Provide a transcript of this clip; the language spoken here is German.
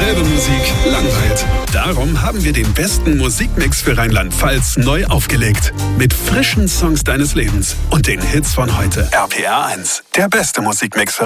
Dieselbe Musik langweilt. Darum haben wir den besten Musikmix für Rheinland-Pfalz neu aufgelegt. Mit frischen Songs deines Lebens und den Hits von heute. RPR 1, der beste Musikmix für